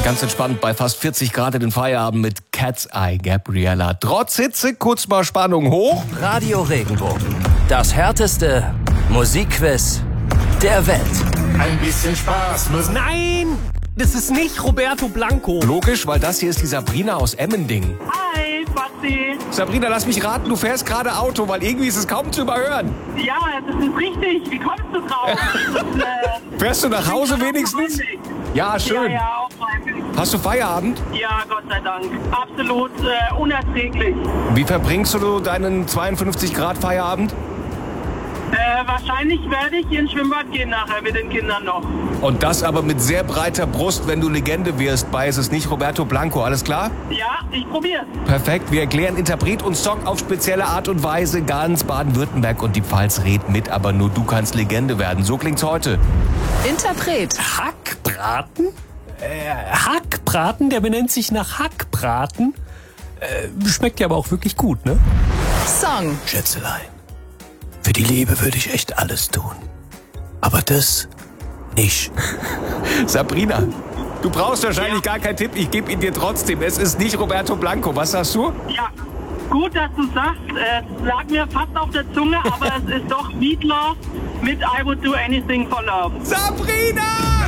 Ganz entspannt bei fast 40 Grad in den Feierabend mit Cat's Eye, Gabriella. Trotz Hitze, kurz mal Spannung hoch. Radio Regenbogen. Das härteste Musikquiz der Welt. Ein bisschen Spaß muss... Nein, das ist nicht Roberto Blanco. Logisch, weil das hier ist die Sabrina aus Emmendingen. Hi, Basti. Sabrina, lass mich raten, du fährst gerade Auto, weil irgendwie ist es kaum zu überhören. Ja, das ist richtig. Wie kommst du drauf? Fährst du nach Hause wenigstens? Ja, schön. Ja, auch freiwillig. Hast du Feierabend? Ja, Gott sei Dank. Absolut unerträglich. Wie verbringst du deinen 52 Grad Feierabend? Wahrscheinlich werde ich ins Schwimmbad gehen nachher mit den Kindern noch. Und das aber mit sehr breiter Brust, wenn du Legende wirst. Bei Es ist nicht Roberto Blanco, alles klar? Ja, ich probier's. Perfekt, wir erklären Interpret und Song auf spezielle Art und Weise. Ganz Baden-Württemberg und die Pfalz redet mit, aber nur du kannst Legende werden. So klingt's heute. Interpret. Hackbraten? Hackbraten, der benennt sich nach Hackbraten. Schmeckt ja aber auch wirklich gut, ne? Song. Schätzelein, für die Liebe würde ich echt alles tun. Aber das nicht. Sabrina, du brauchst wahrscheinlich gar keinen Tipp. Ich gebe ihn dir trotzdem. Es ist nicht Roberto Blanco. Was sagst du? Ja, gut, dass du sagst. Es lag mir fast auf der Zunge, aber es ist doch Meatloaf mit I Would Do Anything for Love. Sabrina!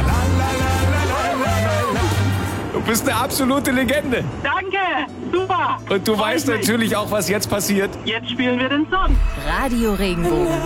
Du bist eine absolute Legende. Danke, super. Und du Freut weißt mich. natürlich auch, was jetzt passiert. Jetzt spielen wir den Song. Radio Regenbogen.